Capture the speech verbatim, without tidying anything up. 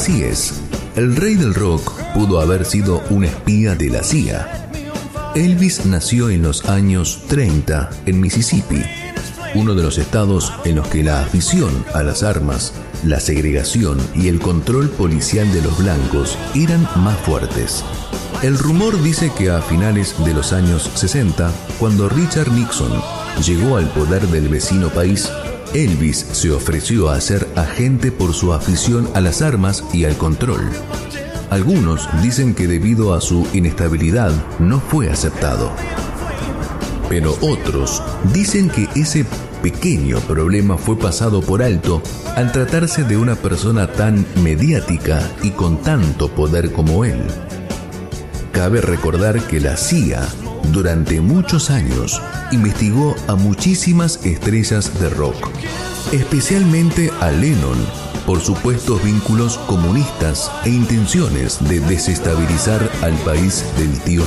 Así es, el rey del rock pudo haber sido un espía de la C I A. Elvis nació en los años treinta en Mississippi, uno de los estados en los que la afición a las armas, la segregación y el control policial de los blancos eran más fuertes. El rumor dice que a finales de los años sesenta, cuando Richard Nixon llegó al poder del vecino país, Elvis se ofreció a ser agente por su afición a las armas y al control. Algunos dicen que debido a su inestabilidad no fue aceptado. Pero otros dicen que ese pequeño problema fue pasado por alto al tratarse de una persona tan mediática y con tanto poder como él. Cabe recordar que la C I A durante muchos años investigó a muchísimas estrellas de rock, especialmente a Lennon, por supuestos vínculos comunistas e intenciones de desestabilizar al país del tío